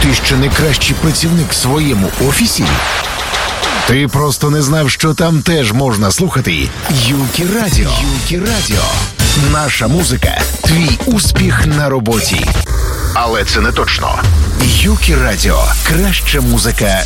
Ти ще не кращий працівник в своєму офісі? Ти просто не знав, що там теж можна слухати Юкі Радіо. Юкі Радіо. Наша музика – твій успіх на роботі. Але це не точно. Юкі Радіо. Краща музика